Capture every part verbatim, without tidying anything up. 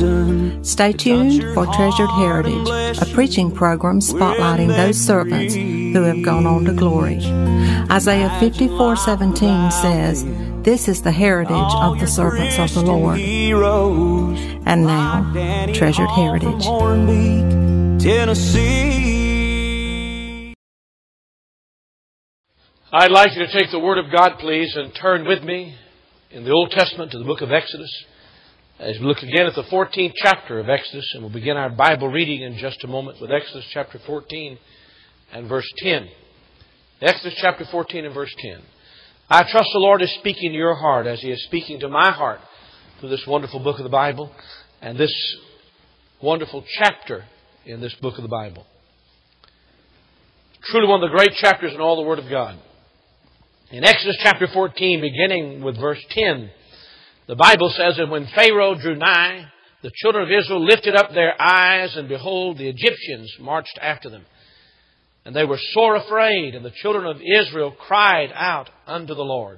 Stay tuned for Treasured Heritage, a preaching program spotlighting those servants who have gone on to glory. Isaiah fifty-four seventeen says, "This is the heritage of the servants of the Lord." And now, Treasured Heritage. Tennessee. I'd like you to take the Word of God, please, and turn with me in the Old Testament to the book of Exodus. As we look again at the fourteenth chapter of Exodus, and we'll begin our Bible reading in just a moment with Exodus chapter fourteen and verse ten. Exodus chapter fourteen and verse ten. I trust the Lord is speaking to your heart as He is speaking to my heart through this wonderful book of the Bible and this wonderful chapter in this book of the Bible. Truly one of the great chapters in all the Word of God. In Exodus chapter fourteen, beginning with verse ten, the Bible says that when Pharaoh drew nigh, the children of Israel lifted up their eyes, and behold, the Egyptians marched after them. And they were sore afraid, and the children of Israel cried out unto the Lord.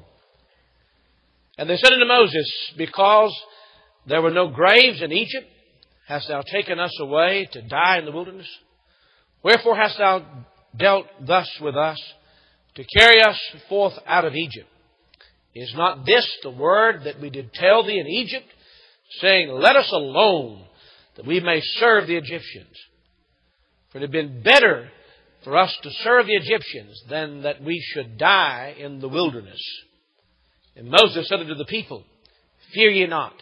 And they said unto Moses, Because there were no graves in Egypt, hast thou taken us away to die in the wilderness? Wherefore hast thou dealt thus with us, to carry us forth out of Egypt? Is not this the word that we did tell thee in Egypt, saying, Let us alone, that we may serve the Egyptians? For it had been better for us to serve the Egyptians than that we should die in the wilderness. And Moses said unto the people, Fear ye not.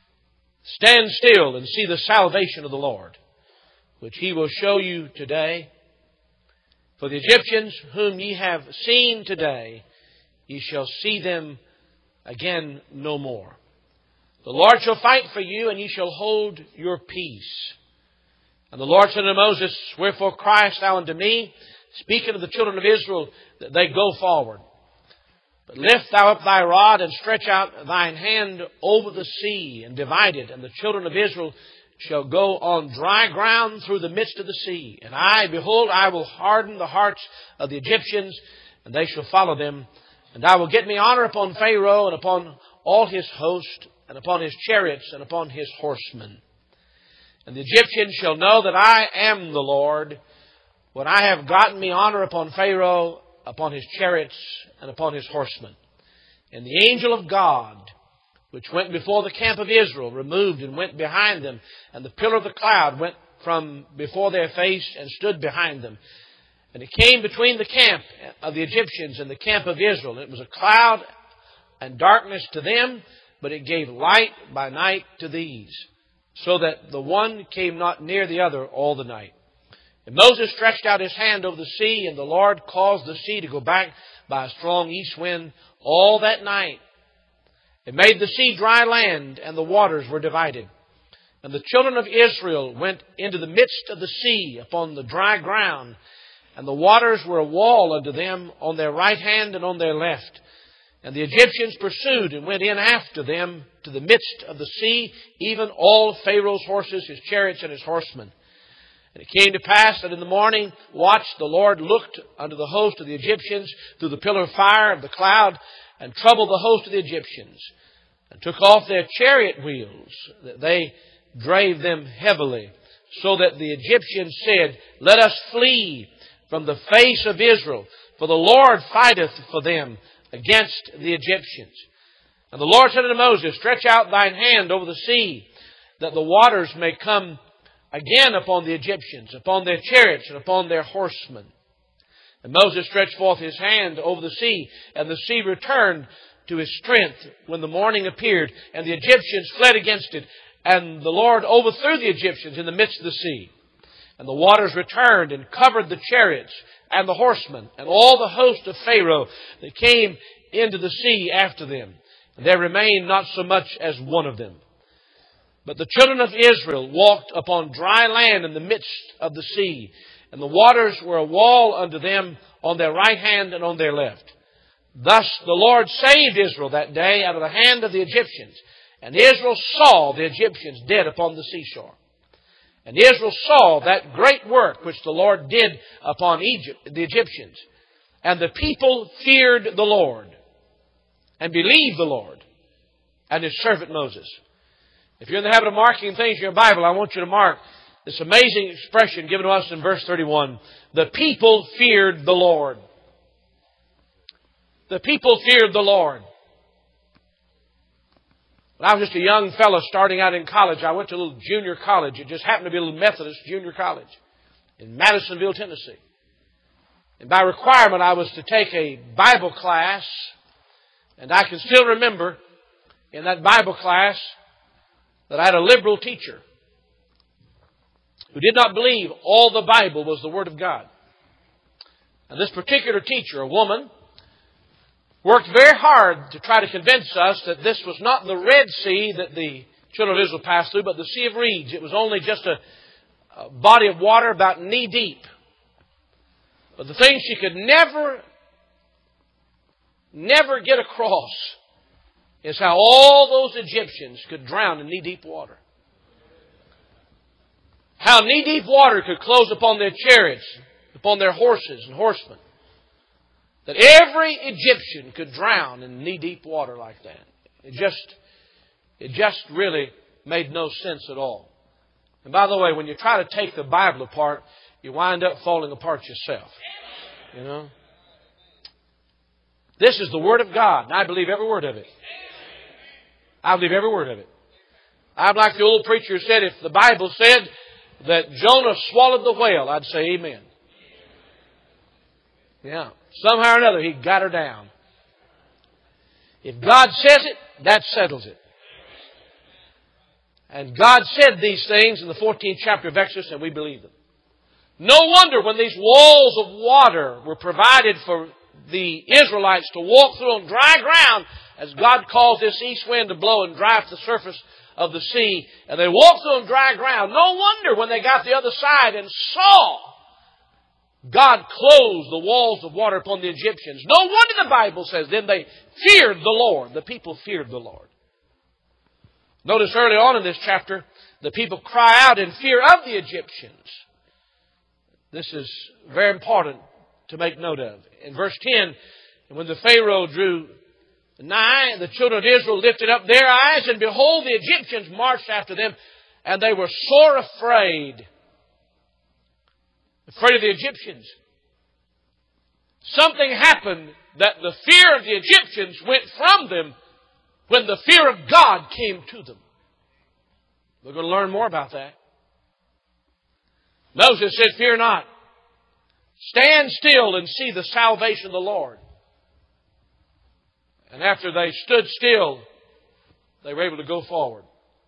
Stand still and see the salvation of the Lord, which He will show you today. For the Egyptians whom ye have seen today, ye shall see them again no more. The Lord shall fight for you, and ye shall hold your peace. And the Lord said unto Moses, Wherefore criest thou unto me, speaking to the children of Israel, that they go forward? But lift thou up thy rod, and stretch out thine hand over the sea, and divide it, and the children of Israel shall go on dry ground through the midst of the sea. And I, behold, I will harden the hearts of the Egyptians, and they shall follow them. And I will get me honor upon Pharaoh, and upon all his host, and upon his chariots, and upon his horsemen. And the Egyptians shall know that I am the Lord, when I have gotten me honor upon Pharaoh, upon his chariots, and upon his horsemen. And the angel of God, which went before the camp of Israel, removed and went behind them. And the pillar of the cloud went from before their face and stood behind them. And it came between the camp of the Egyptians and the camp of Israel. It was a cloud and darkness to them, but it gave light by night to these, so that the one came not near the other all the night. And Moses stretched out his hand over the sea, and the Lord caused the sea to go back by a strong east wind all that night. It made the sea dry land, and the waters were divided. And the children of Israel went into the midst of the sea upon the dry ground, and the waters were a wall unto them on their right hand and on their left. And the Egyptians pursued and went in after them to the midst of the sea, even all Pharaoh's horses, his chariots, and his horsemen. And it came to pass that in the morning watch the Lord looked unto the host of the Egyptians through the pillar of fire of the cloud, and troubled the host of the Egyptians, and took off their chariot wheels, that they drave them heavily, so that the Egyptians said, Let us flee from the face of Israel, for the Lord fighteth for them against the Egyptians. And the Lord said unto Moses, Stretch out thine hand over the sea, that the waters may come again upon the Egyptians, upon their chariots, and upon their horsemen. And Moses stretched forth his hand over the sea, and the sea returned to his strength when the morning appeared, and the Egyptians fled against it, and the Lord overthrew the Egyptians in the midst of the sea. And the waters returned and covered the chariots and the horsemen, and all the host of Pharaoh that came into the sea after them. And there remained not so much as one of them. But the children of Israel walked upon dry land in the midst of the sea, and the waters were a wall unto them on their right hand and on their left. Thus the Lord saved Israel that day out of the hand of the Egyptians. And Israel saw the Egyptians dead upon the seashore. And Israel saw that great work which the Lord did upon Egypt, the Egyptians. And the people feared the Lord, and believed the Lord and His servant Moses. If you're in the habit of marking things in your Bible, I want you to mark this amazing expression given to us in verse thirty-one. The people feared the Lord. The people feared the Lord. When I was just a young fellow starting out in college, I went to a little junior college. It just happened to be a little Methodist junior college in Madisonville, Tennessee. And by requirement, I was to take a Bible class. And I can still remember in that Bible class that I had a liberal teacher who did not believe all the Bible was the Word of God. And this particular teacher, a woman, worked very hard to try to convince us that this was not the Red Sea that the children of Israel passed through, but the Sea of Reeds. It was only just a, a body of water about knee deep. But the thing she could never, never get across is how all those Egyptians could drown in knee deep water. How knee deep water could close upon their chariots, upon their horses and horsemen. That every Egyptian could drown in knee-deep water like that. It just, it just really made no sense at all. And by the way, when you try to take the Bible apart, you wind up falling apart yourself. You know? This is the Word of God, and I believe every word of it. I believe every word of it. I'm like the old preacher who said, if the Bible said that Jonah swallowed the whale, I'd say amen. Yeah. Somehow or another, He got her down. If God says it, that settles it. And God said these things in the fourteenth chapter of Exodus, and we believe them. No wonder when these walls of water were provided for the Israelites to walk through on dry ground, as God caused this east wind to blow and drive the surface of the sea, and they walked through on dry ground. No wonder when they got to the other side and saw God closed the walls of water upon the Egyptians. No wonder the Bible says, then they feared the Lord. The people feared the Lord. Notice early on in this chapter, the people cry out in fear of the Egyptians. This is very important to make note of. In verse ten, when the Pharaoh drew nigh, the children of Israel lifted up their eyes, and behold, the Egyptians marched after them, and they were sore afraid. Afraid of the Egyptians. Something happened that the fear of the Egyptians went from them when the fear of God came to them. We're going to learn more about that. Moses said, fear not. Stand still and see the salvation of the Lord. And after they stood still, they were able to go forward.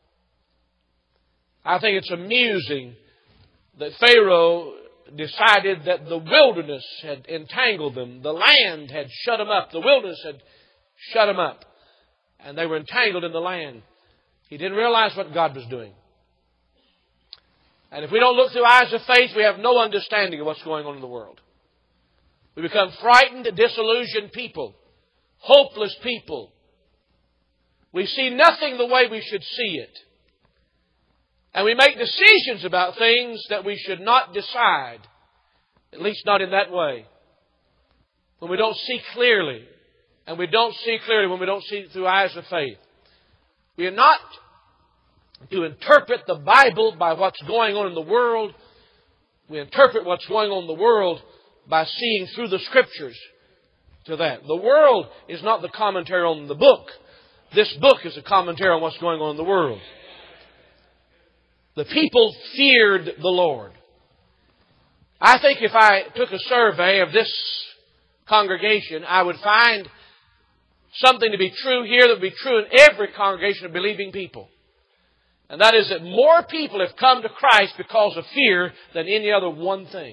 I think it's amusing that Pharaoh decided that the wilderness had entangled them. The land had shut them up. The wilderness had shut them up. And they were entangled in the land. He didn't realize what God was doing. And if we don't look through eyes of faith, we have no understanding of what's going on in the world. We become frightened, disillusioned people. Hopeless people. We see nothing the way we should see it. And we make decisions about things that we should not decide. At least not in that way. When we don't see clearly. And we don't see clearly when we don't see through eyes of faith. We are not to interpret the Bible by what's going on in the world. We interpret what's going on in the world by seeing through the Scriptures to that. The world is not the commentary on the book. This book is a commentary on what's going on in the world. The people feared the Lord. I think if I took a survey of this congregation, I would find something to be true here that would be true in every congregation of believing people. And that is that more people have come to Christ because of fear than any other one thing.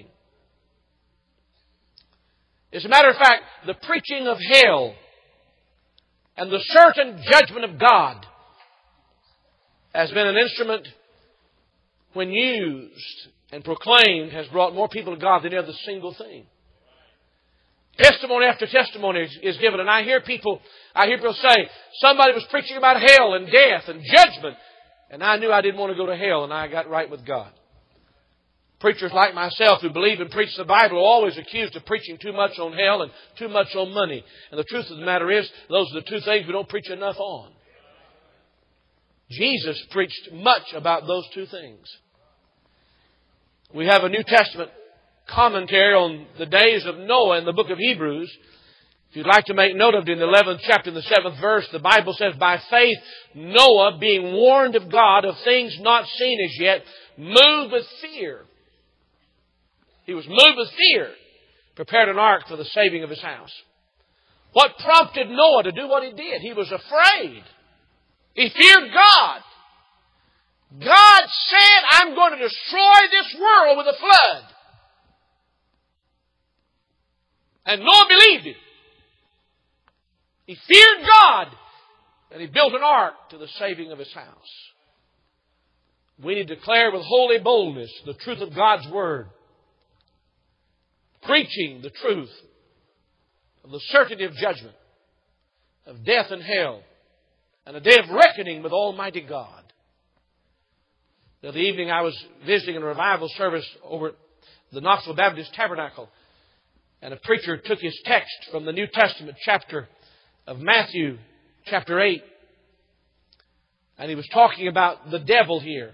As a matter of fact, the preaching of hell and the certain judgment of God has been an instrument, when used and proclaimed, has brought more people to God than any other single thing. Testimony after testimony is, is given, and I hear people, I hear people say, somebody was preaching about hell and death and judgment, and I knew I didn't want to go to hell, and I got right with God. Preachers like myself who believe and preach the Bible are always accused of preaching too much on hell and too much on money. And the truth of the matter is, those are the two things we don't preach enough on. Jesus preached much about those two things. We have a New Testament commentary on the days of Noah in the book of Hebrews. If you'd like to make note of it, in the eleventh chapter, in the seventh verse, the Bible says, by faith Noah, being warned of God of things not seen as yet, moved with fear. He was moved with fear, prepared an ark for the saving of his house. What prompted Noah to do what he did? He was afraid. He feared God. God said, I'm going to destroy this world with a flood. And Noah believed it. He feared God, and he built an ark to the saving of his house. We need to declare with holy boldness the truth of God's Word, preaching the truth of the certainty of judgment, of death and hell, and a day of reckoning with Almighty God. The other evening I was visiting a revival service over at the Knoxville Baptist Tabernacle, and a preacher took his text from the New Testament chapter of Matthew, chapter eight, and he was talking about the devil here.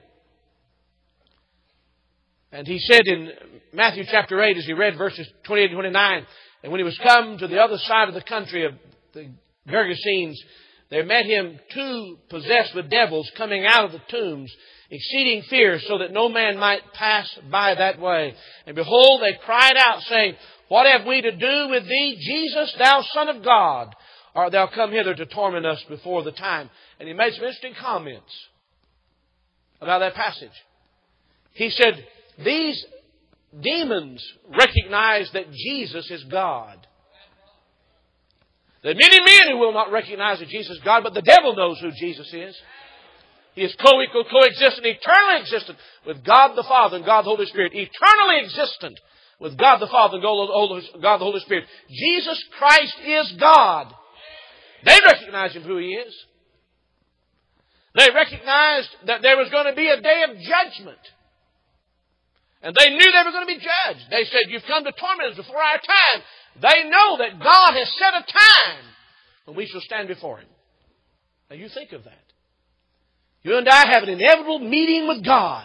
And he said in Matthew chapter eight, as he read verses twenty-eight and twenty-nine, and when he was come to the other side of the country of the Gergesenes, there met him two possessed with devils coming out of the tombs, exceeding fear, so that no man might pass by that way. And behold, they cried out, saying, what have we to do with thee, Jesus, thou Son of God? Art thou come hither to torment us before the time? And he made some interesting comments about that passage. He said, these demons recognize that Jesus is God. There are many men who will not recognize that Jesus is God, but the devil knows who Jesus is. He is co-equal, co-existent, eternally existent with God the Father and God the Holy Spirit. Eternally existent with God the Father and God the Holy Spirit. Jesus Christ is God. They recognized Him who He is. They recognized that there was going to be a day of judgment. And they knew they were going to be judged. They said, you've come to torment us before our time. They know that God has set a time when we shall stand before Him. Now you think of that. You and I have an inevitable meeting with God.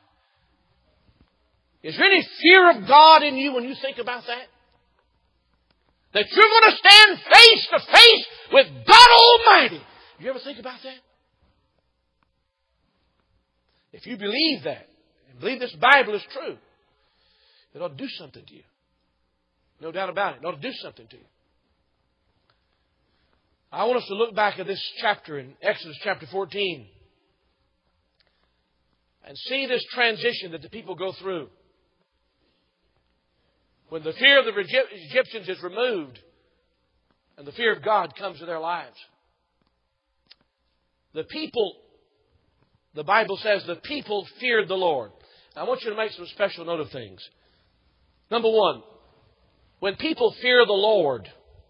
Is there any fear of God in you when you think about that? That you're going to stand face to face with God Almighty. You ever think about that? If you believe that, and believe this Bible is true, it ought to do something to you. No doubt about it. It ought to do something to you. I want us to look back at this chapter in Exodus chapter fourteen and see this transition that the people go through. When the fear of the Egyptians is removed and the fear of God comes to their lives. The people, the Bible says, the people feared the Lord. I want you to make some special note of things. Number one, when people fear the Lord,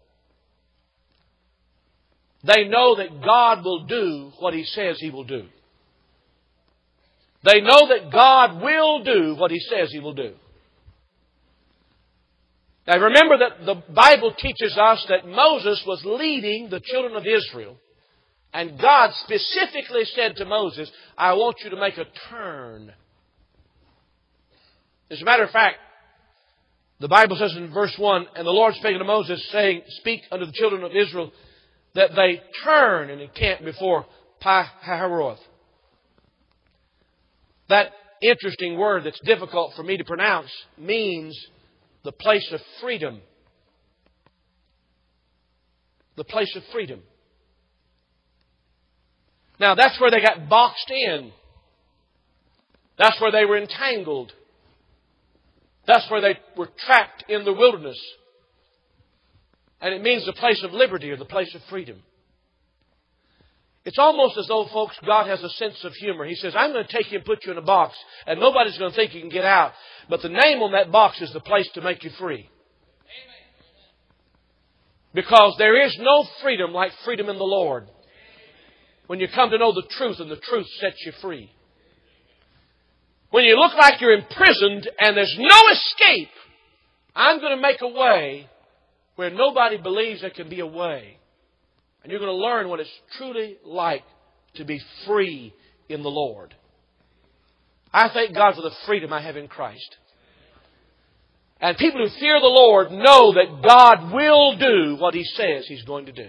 they know that God will do what He says He will do. They know that God will do what He says He will do. Now remember that the Bible teaches us that Moses was leading the children of Israel. And God specifically said to Moses, I want you to make a turn. As a matter of fact, the Bible says in verse one, and the Lord spake unto Moses, saying, speak unto the children of Israel, that they turn and encamp before Pi-hahiroth. That interesting word that's difficult for me to pronounce means the place of freedom. The place of freedom. Now that's where they got boxed in. That's where they were entangled. That's where they were trapped in the wilderness. And it means the place of liberty or the place of freedom. It's almost as though, folks, God has a sense of humor. He says, I'm going to take you and put you in a box, and nobody's going to think you can get out. But the name on that box is the place to make you free. Because there is no freedom like freedom in the Lord. When you come to know the truth, and the truth sets you free. When you look like you're imprisoned and there's no escape, I'm going to make a way where nobody believes there can be a way. And you're going to learn what it's truly like to be free in the Lord. I thank God for the freedom I have in Christ. And people who fear the Lord know that God will do what He says He's going to do.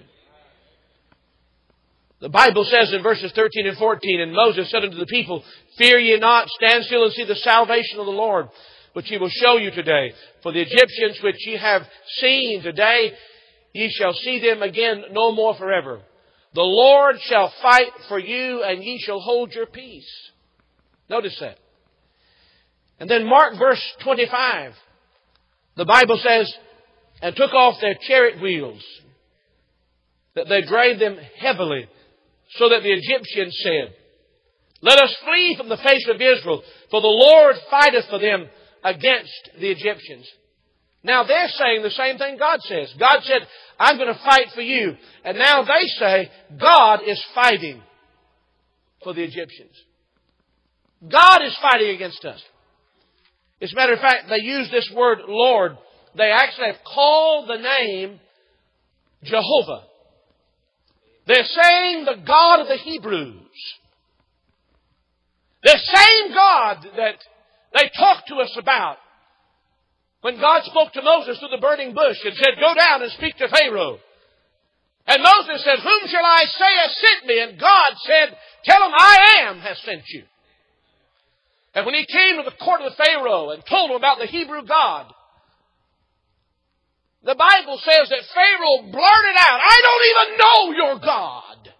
The Bible says in verses thirteen and fourteen, "And Moses said unto the people, Fear ye not, stand still and see the salvation of the Lord, which He will show you today. For the Egyptians which ye have seen today, ye shall see them again no more forever. The Lord shall fight for you, and ye shall hold your peace." Notice that. And then mark verse twenty-five. The Bible says, "And took off their chariot wheels, that they drave them heavily, so that the Egyptians said, Let us flee from the face of Israel, for the Lord fighteth for them against the Egyptians." Now they're saying the same thing God says. God said, "I'm going to fight for you." And now they say, God is fighting for the Egyptians. God is fighting against us. As a matter of fact, they use this word Lord. They actually have called the name Jehovah. They're saying the God of the Hebrews. The same God that they talked to us about when God spoke to Moses through the burning bush and said, "Go down and speak to Pharaoh." And Moses said, "Whom shall I say has sent me?" And God said, "Tell him I am has sent you." And when he came to the court of the Pharaoh and told him about the Hebrew God, the Bible says that Pharaoh blurted out, "I don't even know your God.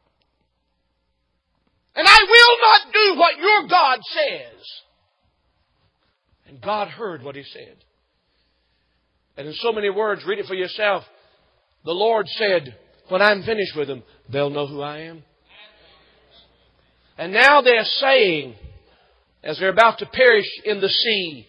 And I will not do what your God says." And God heard what he said. And in so many words, read it for yourself. The Lord said, "When I'm finished with them, they'll know who I am." And now they're saying, as they're about to perish in the sea,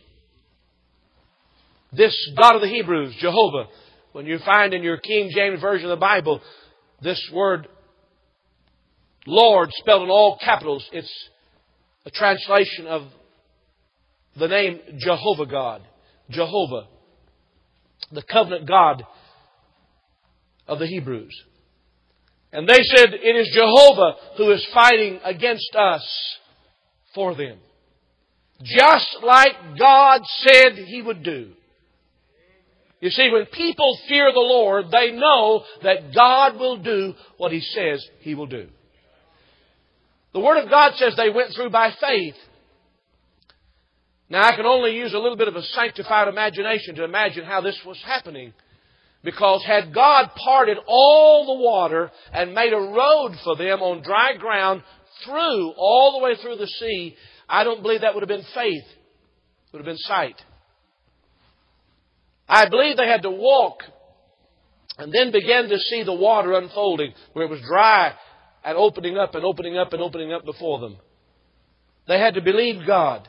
this God of the Hebrews, Jehovah, when you find in your King James Version of the Bible, this word Lord spelled in all capitals, it's a translation of the name Jehovah God. Jehovah, the covenant God of the Hebrews. And they said, it is Jehovah who is fighting against us for them. Just like God said He would do. You see, when people fear the Lord, they know that God will do what He says He will do. The Word of God says they went through by faith. Now, I can only use a little bit of a sanctified imagination to imagine how this was happening. Because had God parted all the water and made a road for them on dry ground through, all the way through the sea, I don't believe that would have been faith. It would have been sight. I believe they had to walk and then begin to see the water unfolding where it was dry and opening up and opening up and opening up before them. They had to believe God.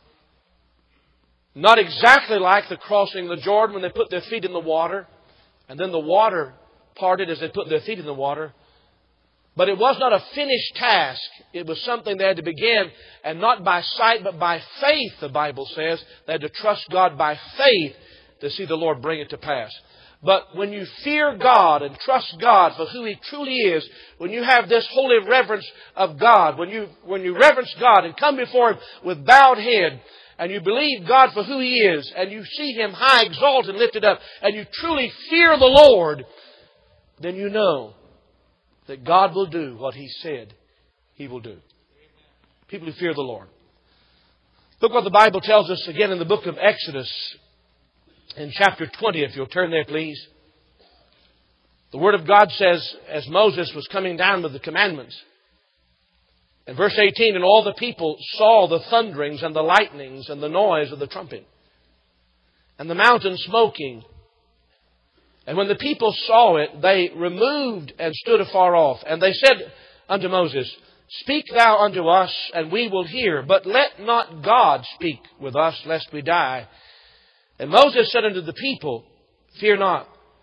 Not exactly like the crossing of the Jordan when they put their feet in the water and then the water parted as they put their feet in the water. But it was not a finished task. It was something they had to begin, and not by sight but by faith, the Bible says. They had to trust God by faith to see the Lord bring it to pass. But when you fear God and trust God for who He truly is, when you have this holy reverence of God, when you, when you reverence God and come before Him with bowed head, and you believe God for who He is, and you see Him high, exalted, and lifted up, and you truly fear the Lord, then you know that God will do what He said He will do. People who fear the Lord. Look what the Bible tells us again in the book of Exodus, in chapter twenty, if you'll turn there, please. The Word of God says, as Moses was coming down with the commandments, in verse eighteen, "And all the people saw the thunderings and the lightnings and the noise of the trumpet, and the mountain smoking. And when the people saw it, they removed and stood afar off. And they said unto Moses, Speak thou unto us, and we will hear. But let not God speak with us, lest we die. And Moses said unto the people, Fear not,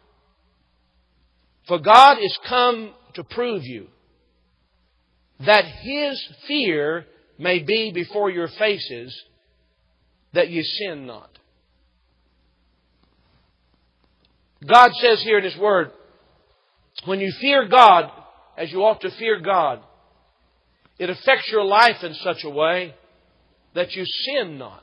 for God is come to prove you, that His fear may be before your faces, that ye sin not." God says here in His Word, when you fear God, as you ought to fear God, It affects your life in such a way that you sin not.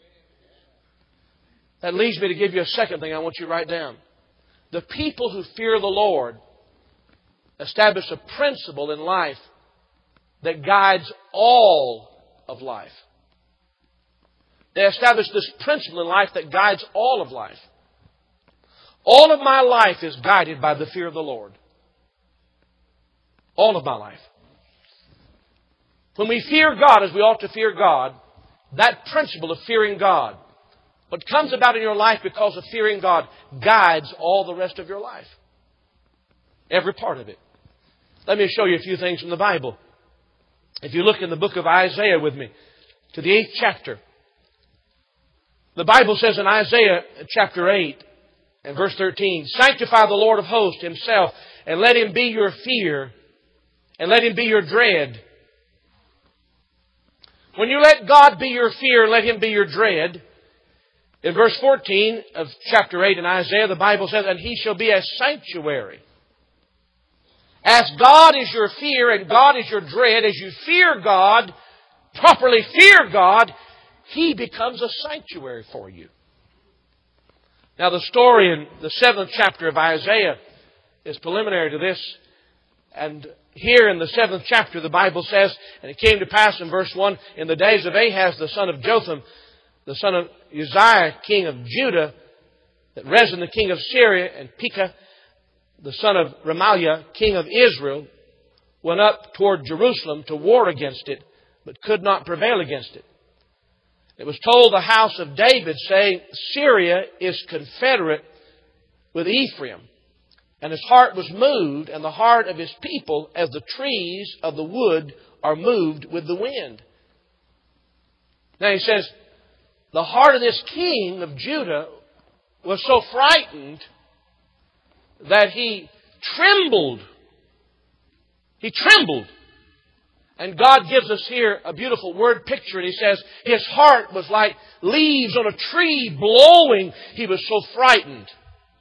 That leads me to give you a second thing I want you to write down. The people who fear the Lord establish a principle in life that guides all of life. They establish this principle in life that guides all of life. All of my life is guided by the fear of the Lord. All of my life. When we fear God as we ought to fear God, that principle of fearing God, what comes about in your life because of fearing God, guides all the rest of your life. Every part of it. Let me show you a few things from the Bible. If you look in the book of Isaiah with me, to the eighth chapter. The Bible says in Isaiah chapter eight and verse thirteen, "Sanctify the Lord of hosts Himself, and let Him be your fear, and let Him be your dread." When you let God be your fear, let Him be your dread. In verse fourteen of chapter eight in Isaiah, the Bible says, "And He shall be a sanctuary." As God is your fear and God is your dread, as you fear God, properly fear God, He becomes a sanctuary for you. Now the story in the seventh chapter of Isaiah is preliminary to this. And here in the seventh chapter, the Bible says, "And it came to pass in verse one, in the days of Ahaz, the son of Jotham, the son of Uzziah, king of Judah, that Rezin, the king of Syria, and Pekah, the son of Remaliah, king of Israel, went up toward Jerusalem to war against it, but could not prevail against it. It was told the house of David, saying, Syria is confederate with Ephraim. And his heart was moved, and the heart of his people, as the trees of the wood are moved with the wind." Now he says, the heart of this king of Judah was so frightened that he trembled. He trembled. And God gives us here a beautiful word picture. And He says, his heart was like leaves on a tree blowing. He was so frightened.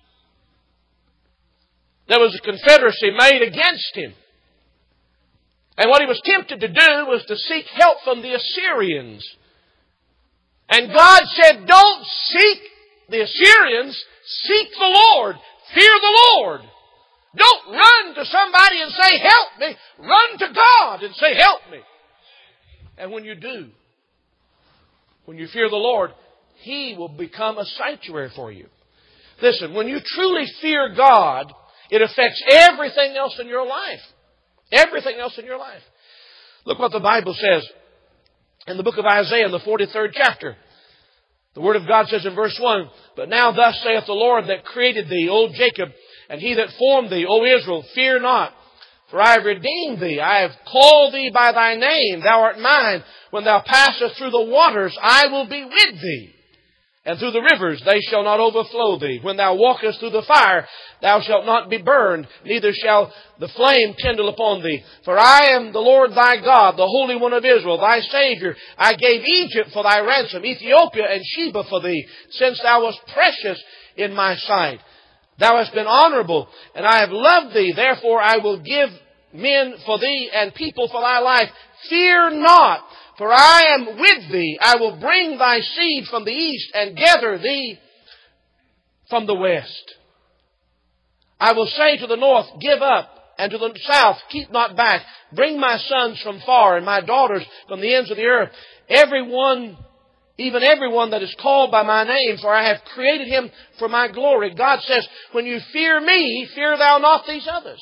There was a confederacy made against him. And what he was tempted to do was to seek help from the Assyrians. And God said, don't seek the Assyrians, seek the Lord. Fear the Lord. Don't run to somebody and say, help me. Run to God and say, help me. And when you do, when you fear the Lord, He will become a sanctuary for you. Listen, when you truly fear God, it affects everything else in your life. Everything else in your life. Look what the Bible says in the book of Isaiah in the forty-third chapter. The Word of God says in verse one, "But now thus saith the Lord that created thee, O Jacob, and He that formed thee, O Israel, fear not, for I have redeemed thee. I have called thee by thy name. Thou art mine. When thou passest through the waters, I will be with thee. And through the rivers, they shall not overflow thee. When thou walkest through the fire, thou shalt not be burned, neither shall the flame kindle upon thee. For I am the Lord thy God, the Holy One of Israel, thy Savior. I gave Egypt for thy ransom, Ethiopia and Sheba for thee, since thou wast precious in my sight. Thou hast been honorable, and I have loved thee. Therefore I will give men for thee and people for thy life. Fear not, for I am with thee. I will bring thy seed from the east and gather thee from the west. I will say to the north, give up, and to the south, keep not back. Bring my sons from far and my daughters from the ends of the earth. Everyone, even everyone that is called by my name, for I have created him for my glory. God says, when you fear me, fear thou not these others.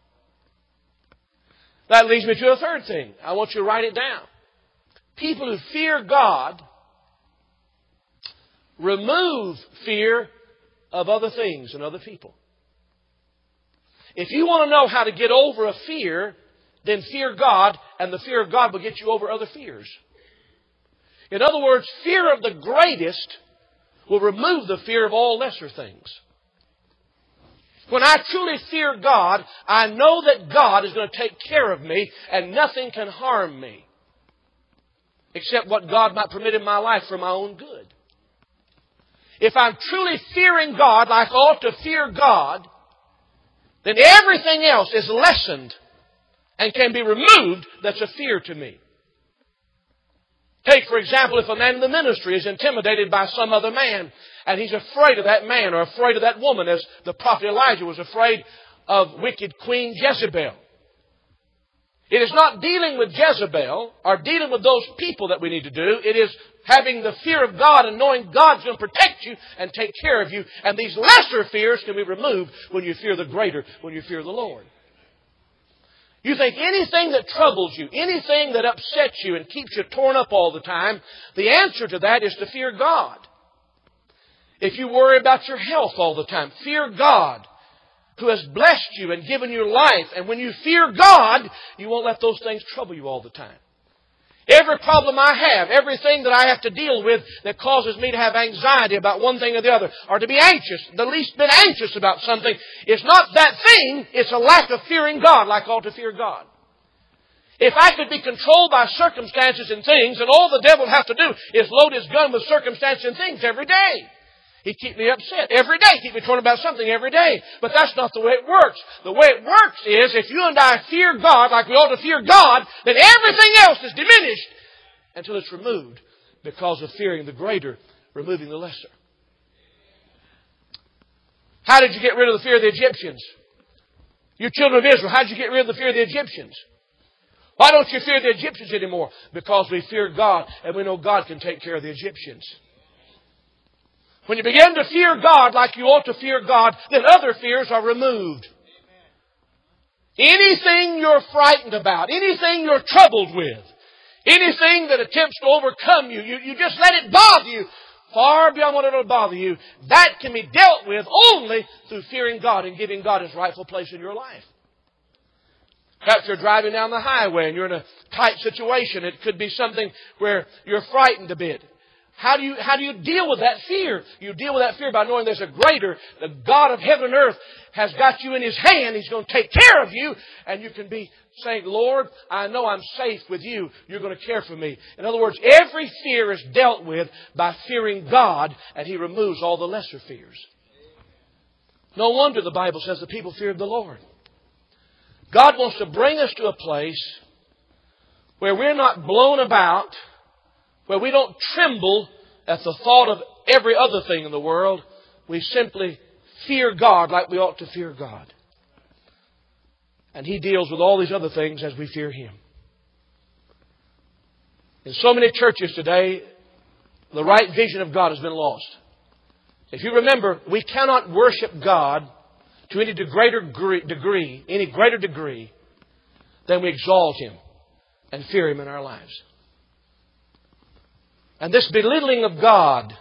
That leads me to a third thing. I want you to write it down. People who fear God remove fear of other things and other people. If you want to know how to get over a fear, then fear God, and the fear of God will get you over other fears. In other words, fear of the greatest will remove the fear of all lesser things. When I truly fear God, I know that God is going to take care of me and nothing can harm me, except what God might permit in my life for my own good. If I'm truly fearing God like I ought to fear God, then everything else is lessened and can be removed that's a fear to me. Take, for example, if a man in the ministry is intimidated by some other man, and he's afraid of that man or afraid of that woman, as the prophet Elijah was afraid of wicked Queen Jezebel. It is not dealing with Jezebel or dealing with those people that we need to do. It is having the fear of God and knowing God's going to protect you and take care of you. And these lesser fears can be removed when you fear the greater, when you fear the Lord. You think anything that troubles you, anything that upsets you and keeps you torn up all the time, the answer to that is to fear God. If you worry about your health all the time, fear God, who has blessed you and given you life. And when you fear God, you won't let those things trouble you all the time. Every problem I have, everything that I have to deal with that causes me to have anxiety about one thing or the other, or to be anxious, the least bit anxious about something, it's not that thing, it's a lack of fearing God like I ought to fear God. If I could be controlled by circumstances and things, and all the devil would have to do is load his gun with circumstances and things every day. He'd keep me upset every day, keep me torn about something every day. But that's not the way it works. The way it works is, if you and I fear God like we ought to fear God, then everything else is diminished until it's removed because of fearing the greater, removing the lesser. How did you get rid of the fear of the Egyptians? You children of Israel, how did you get rid of the fear of the Egyptians? Why don't you fear the Egyptians anymore? Because we fear God and we know God can take care of the Egyptians. When you begin to fear God like you ought to fear God, then other fears are removed. Anything you're frightened about, anything you're troubled with, anything that attempts to overcome you, you, you just let it bother you, far beyond what it'll bother you, that can be dealt with only through fearing God and giving God His rightful place in your life. Perhaps you're driving down the highway and you're in a tight situation. It could be something where you're frightened a bit. How do you, how do you deal with that fear? You deal with that fear by knowing there's a greater, the God of heaven and earth has got you in His hand. He's going to take care of you. And you can be saying, Lord, I know I'm safe with you. You're going to care for me. In other words, every fear is dealt with by fearing God, and He removes all the lesser fears. No wonder the Bible says the people feared the Lord. God wants to bring us to a place where we're not blown about, where we don't tremble at the thought of every other thing in the world. We simply fear God like we ought to fear God. And He deals with all these other things as we fear Him. In so many churches today, the right vision of God has been lost. If you remember, we cannot worship God to any greater degree, any greater degree than we exalt Him and fear Him in our lives. And this belittling of God,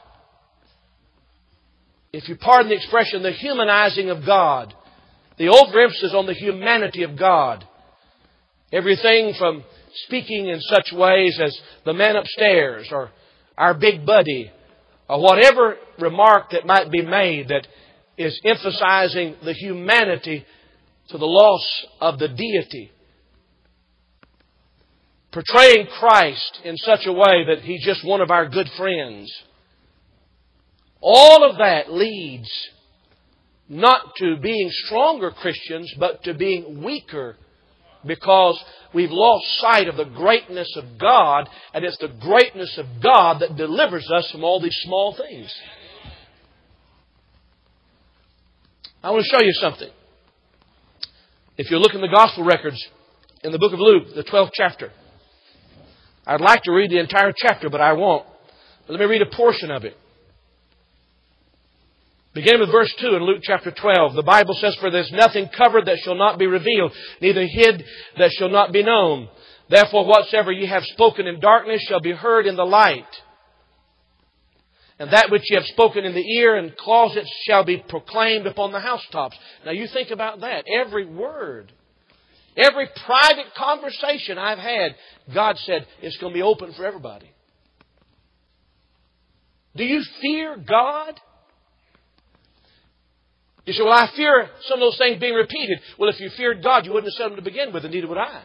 if you pardon the expression, the humanizing of God, the overemphasis on the humanity of God, everything from speaking in such ways as the man upstairs or our big buddy or whatever remark that might be made that is emphasizing the humanity to the loss of the deity. Portraying Christ in such a way that He's just one of our good friends. All of that leads not to being stronger Christians, but to being weaker, because we've lost sight of the greatness of God, and it's the greatness of God that delivers us from all these small things. I want to show you something. If you look in the Gospel records, in the book of Luke, the twelfth chapter, I'd like to read the entire chapter, but I won't. But let me read a portion of it. Beginning with verse two in Luke chapter twelve, the Bible says, "For there's nothing covered that shall not be revealed, neither hid that shall not be known. Therefore whatsoever ye have spoken in darkness shall be heard in the light. And that which ye have spoken in the ear and closets shall be proclaimed upon the housetops." Now you think about that. Every word, every private conversation I've had, God said it's going to be open for everybody. Do you fear God? You say, well, I fear some of those things being repeated. Well, if you feared God, you wouldn't have said them to begin with, and neither would I.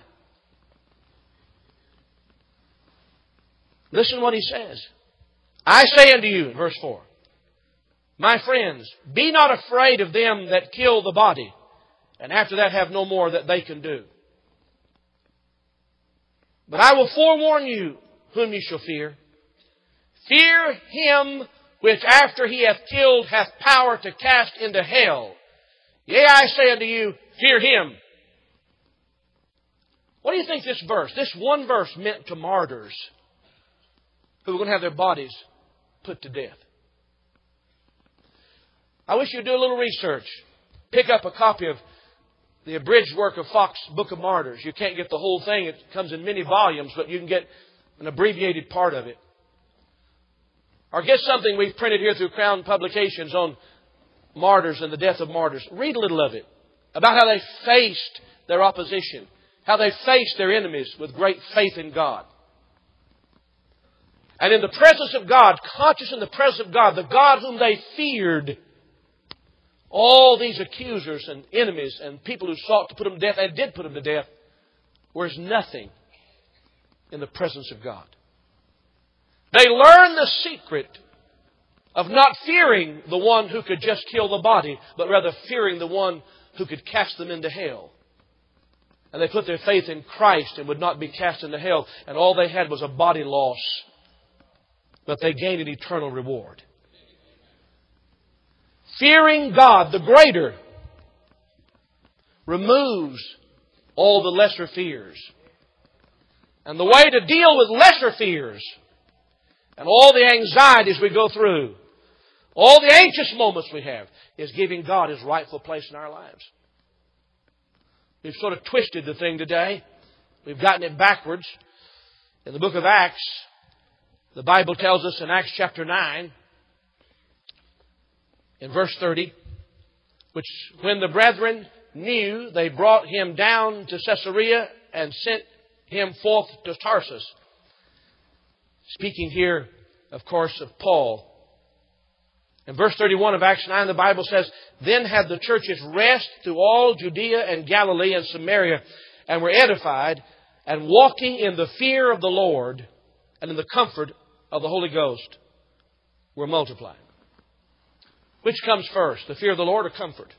Listen to what He says. "I say unto you," verse four, "my friends, be not afraid of them that kill the body, and after that have no more that they can do." But I will forewarn you whom ye shall fear. Fear him which after he hath killed hath power to cast into hell. Yea, I say unto you, fear him. What do you think this verse, this one verse meant to martyrs who were going to have their bodies put to death? I wish you'd do a little research. Pick up a copy of the abridged work of Fox, Book of Martyrs. You can't get the whole thing. It comes in many volumes, but you can get an abbreviated part of it. Or get something we've printed here through Crown Publications on martyrs and the death of martyrs. Read a little of it about how they faced their opposition, how they faced their enemies with great faith in God. And in the presence of God, conscious in the presence of God, the God whom they feared, all these accusers and enemies and people who sought to put them to death and did put them to death were as nothing in the presence of God. They learned the secret of not fearing the one who could just kill the body, but rather fearing the one who could cast them into hell. And they put their faith in Christ and would not be cast into hell. And all they had was a body loss, but they gained an eternal reward. Fearing God, the greater, removes all the lesser fears. And the way to deal with lesser fears and all the anxieties we go through, all the anxious moments we have, is giving God His rightful place in our lives. We've sort of twisted the thing today. We've gotten it backwards. In the book of Acts, the Bible tells us in Acts chapter nine, in verse thirty, which when the brethren knew, they brought him down to Caesarea and sent him forth to Tarsus. Speaking here, of course, of Paul. In verse thirty-one of Acts nine, the Bible says, Then had the churches rest through all Judea and Galilee and Samaria, and were edified, and walking in the fear of the Lord, and in the comfort of the Holy Ghost, were multiplied. Which comes first, the fear of the Lord or comfort?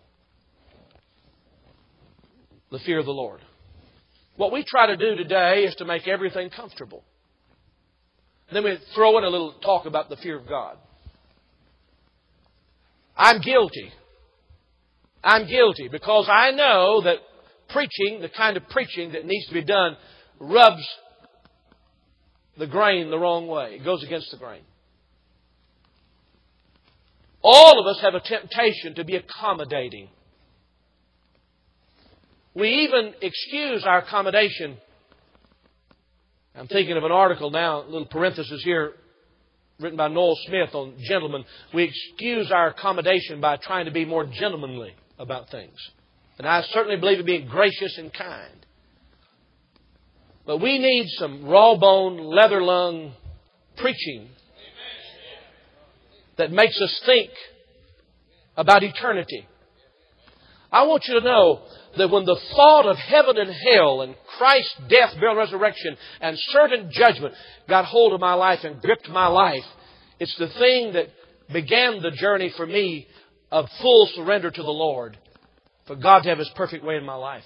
The fear of the Lord. What we try to do today is to make everything comfortable. And then we throw in a little talk about the fear of God. I'm guilty. I'm guilty because I know that preaching, the kind of preaching that needs to be done, rubs the grain the wrong way. It goes against the grain. All of us have a temptation to be accommodating. We even excuse our accommodation. I'm thinking of an article now, a little parenthesis here, written by Noel Smith on gentlemen. We excuse our accommodation by trying to be more gentlemanly about things. And I certainly believe in being gracious and kind. But we need some raw-boned, leather-lung preaching that makes us think about eternity. I want you to know that when the thought of heaven and hell and Christ's death, burial, and resurrection and certain judgment got hold of my life and gripped my life, it's the thing that began the journey for me of full surrender to the Lord, for God to have His perfect way in my life.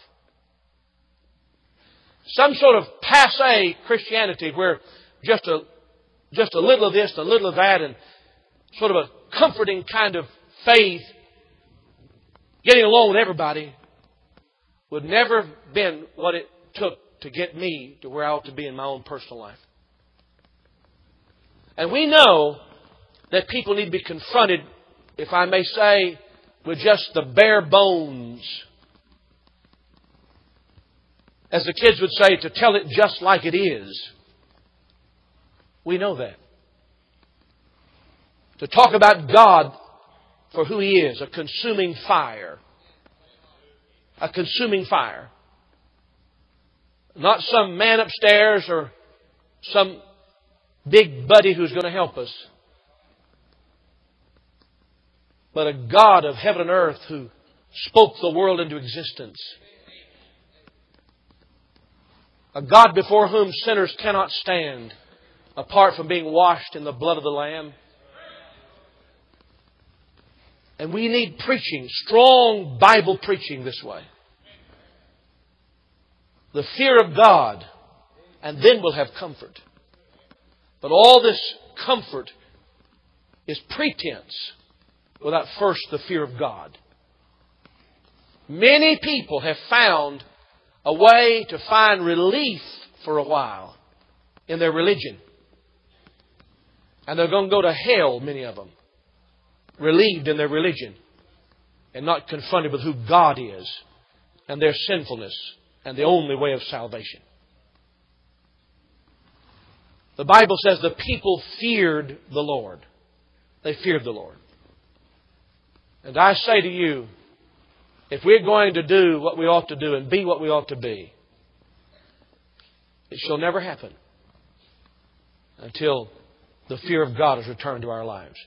Some sort of passé Christianity where just a, just a little of this, a little of that, and sort of a comforting kind of faith, getting along with everybody, would never have been what it took to get me to where I ought to be in my own personal life. And we know that people need to be confronted, if I may say, with just the bare bones. As the kids would say, to tell it just like it is. We know that. To talk about God for who He is, a consuming fire. A consuming fire. Not some man upstairs or some big buddy who's going to help us. But a God of heaven and earth who spoke the world into existence. A God before whom sinners cannot stand apart from being washed in the blood of the Lamb. And we need preaching, strong Bible preaching this way. The fear of God and then we'll have comfort. But all this comfort is pretense without first the fear of God. Many people have found a way to find relief for a while in their religion. And they're going to go to hell, many of them, relieved in their religion and not confronted with who God is and their sinfulness and the only way of salvation. The Bible says the people feared the Lord. They feared the Lord. And I say to you, if we're going to do what we ought to do and be what we ought to be, it shall never happen until the fear of God is returned to our lives.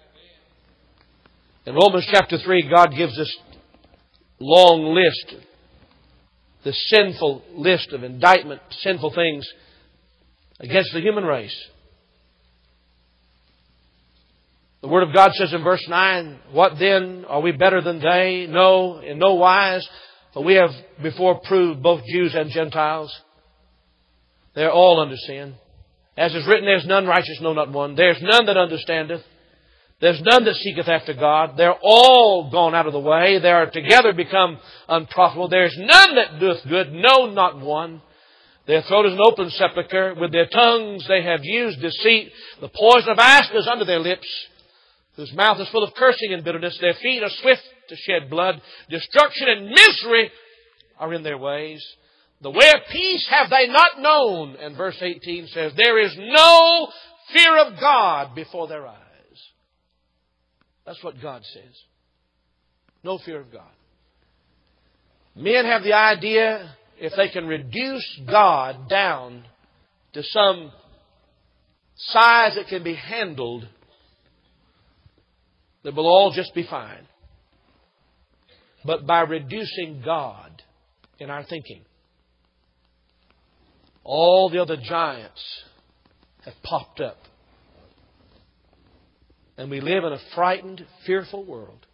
In Romans chapter three, God gives us a long list, the sinful list of indictment, sinful things against the human race. The Word of God says in verse nine, "What then? Are we better than they? No, in no wise. For we have before proved both Jews and Gentiles. They are all under sin. As is written, there is none righteous, no, not one. There is none that understandeth. There is none that seeketh after God. They are all gone out of the way. They are together become unprofitable. There is none that doeth good, no, not one. Their throat is an open sepulchre. With their tongues they have used deceit. The poison of asp is under their lips, whose mouth is full of cursing and bitterness. Their feet are swift to shed blood. Destruction and misery are in their ways. The way of peace have they not known." And verse eighteen says, "There is no fear of God before their eyes." That's what God says. No fear of God. Men have the idea if they can reduce God down to some size that can be handled, that will all just be fine. But by reducing God in our thinking, all the other giants have popped up. And we live in a frightened, fearful world.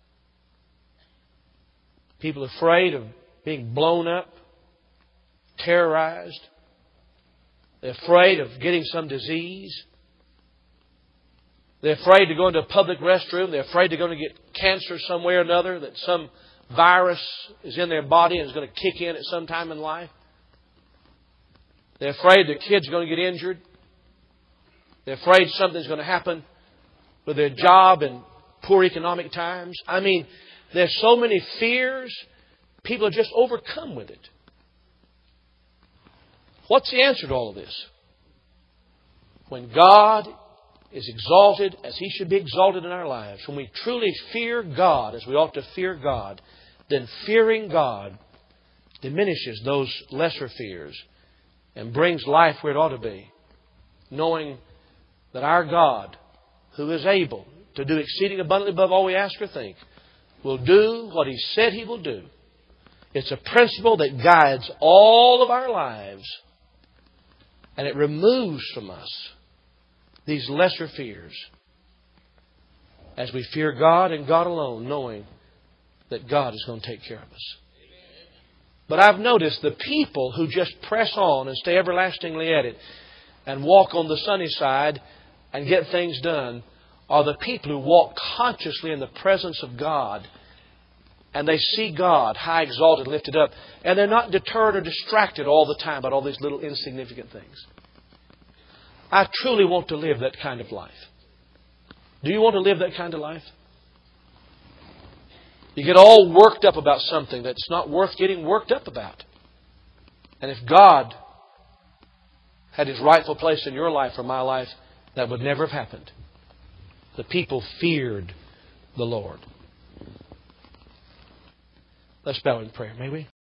People are afraid of being blown up, terrorized. They're afraid of getting some disease. They're afraid to go into a public restroom. They're afraid they're going to get cancer some way or another, that some virus is in their body and is going to kick in at some time in life. They're afraid their kids are going to get injured. They're afraid something's going to happen with their job in poor economic times. I mean, there's so many fears. People are just overcome with it. What's the answer to all of this? When God is exalted as He should be exalted in our lives, when we truly fear God as we ought to fear God, then fearing God diminishes those lesser fears and brings life where it ought to be, knowing that our God, who is able to do exceeding abundantly above all we ask or think, will do what He said He will do. It's a principle that guides all of our lives, and it removes from us these lesser fears as we fear God and God alone, knowing that God is going to take care of us. But I've noticed the people who just press on and stay everlastingly at it and walk on the sunny side and get things done are the people who walk consciously in the presence of God, and they see God high exalted, lifted up, and they're not deterred or distracted all the time about all these little insignificant things. I truly want to live that kind of life. Do you want to live that kind of life? You get all worked up about something that's not worth getting worked up about. And if God had His rightful place in your life or my life, that would never have happened. The people feared the Lord. Let's bow in prayer, may we?